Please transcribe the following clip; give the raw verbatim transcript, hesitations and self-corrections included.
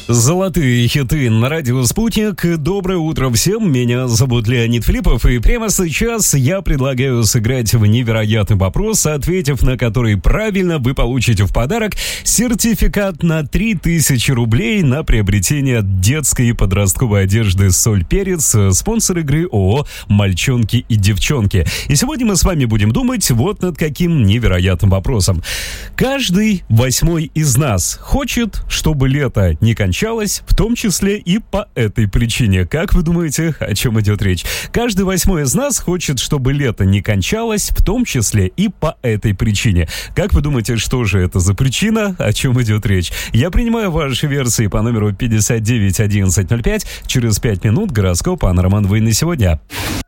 Золотые хиты на радио «Спутник». Доброе утро всем, меня зовут Леонид Филиппов, и прямо сейчас я предлагаю сыграть в невероятный вопрос, ответив на который правильно, вы получите в подарок сертификат на три тысячи рублей на приобретение детской и подростковой одежды «Соль Перец», спонсор игры ООО «Мальчонки и девчонки». И сегодня мы с вами будем думать вот над каким невероятным вопросом. Каждый восьмой из нас хочет, чтобы лето не кончалось, в том числе и по этой причине. Как вы думаете, о чем идет речь? Каждый восьмой из нас хочет, чтобы лето не кончалось, в том числе и по этой причине. Как вы думаете, что же это за причина, о чем идет речь? Я принимаю ваши версии по номеру пятьдесят девять одиннадцать ноль пять. Через пять минут гороскоп Ан Романовой на сегодня.